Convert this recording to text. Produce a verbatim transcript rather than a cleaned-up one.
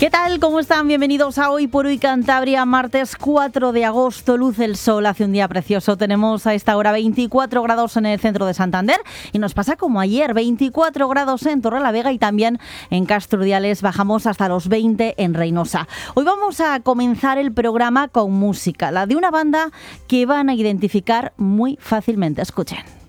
¿Qué tal? ¿Cómo están? Bienvenidos a Hoy por Hoy Cantabria, martes cuatro de agosto. Luce el sol, hace un día precioso. Tenemos a esta hora veinticuatro grados en el centro de Santander y nos pasa como ayer, veinticuatro grados en Torrelavega y también en Castro Urdiales. Bajamos hasta los veinte en Reynosa. Hoy vamos a comenzar el programa con música, la de una banda que van a identificar muy fácilmente. Escuchen.